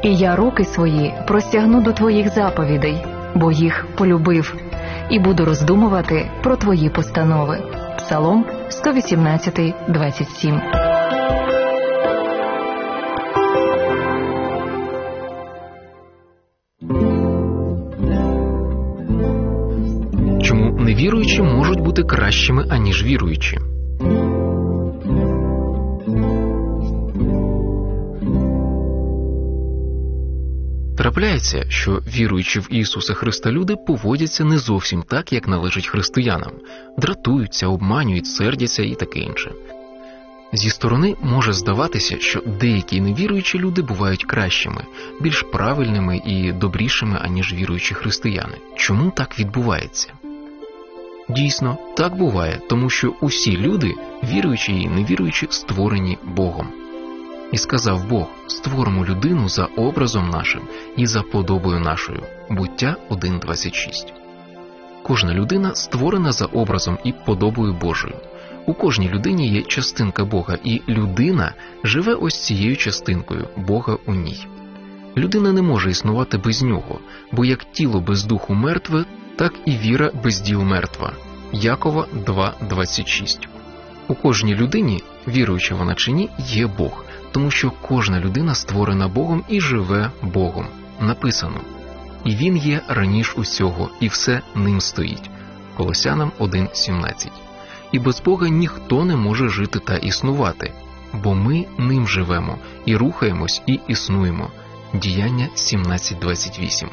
І я руки свої простягну до твоїх заповідей, бо їх полюбив, і буду роздумувати про твої постанови. Псалом 118, 27. Чому невіруючі можуть бути кращими, аніж віруючі? Трапляється, що віруючі в Ісуса Христа люди поводяться не зовсім так, як належить християнам. Дратуються, обманюють, сердяться і таке інше. Зі сторони може здаватися, що деякі невіруючі люди бувають кращими, більш правильними і добрішими, аніж віруючі християни. Чому так відбувається? Дійсно, так буває, тому що усі люди, віруючі і невіруючі, створені Богом. І сказав Бог: створимо людину за образом нашим і за подобою нашою. Буття 1.26. Кожна людина створена за образом і подобою Божою. У кожній людині є частинка Бога, і людина живе ось цією частинкою Бога у ній. Людина не може існувати без нього, бо як тіло без духу мертве, так і віра без діл мертва. Якова 2.26. У кожній людині, віруюча вона чи ні, є Бог, тому що кожна людина створена Богом і живе Богом. Написано: «І Він є раніш усього, і все ним стоїть». Колосянам 1.17. І без Бога ніхто не може жити та існувати, бо ми ним живемо, і рухаємось, і існуємо. Діяння 17.28.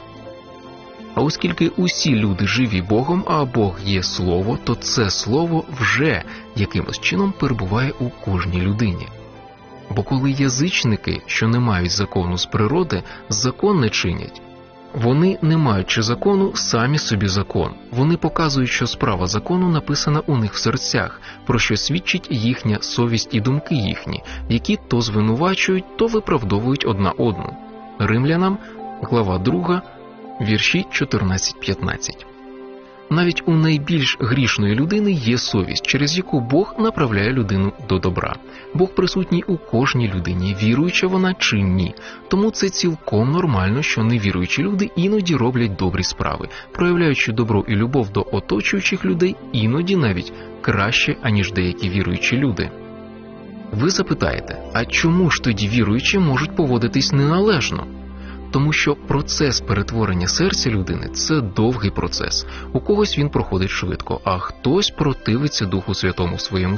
А оскільки усі люди живі Богом, а Бог є Слово, то це Слово вже якимось чином перебуває у кожній людині. Бо коли язичники, що не мають закону з природи, закон не чинять, вони, не маючи закону, самі собі закон. Вони показують, що справа закону написана у них в серцях, про що свідчить їхня совість і думки їхні, які то звинувачують, то виправдовують одна одну. Римлянам, глава 2, вірші 14-15. Навіть у найбільш грішної людини є совість, через яку Бог направляє людину до добра. Бог присутній у кожній людині, віруюча вона чи ні. Тому це цілком нормально, що невіруючі люди іноді роблять добрі справи, проявляючи добро і любов до оточуючих людей, іноді навіть краще, аніж деякі віруючі люди. Ви запитаєте, а чому ж тоді віруючі можуть поводитись неналежно? Тому що процес перетворення серця людини – це довгий процес. У когось він проходить швидко, а хтось противиться Духу Святому в своєму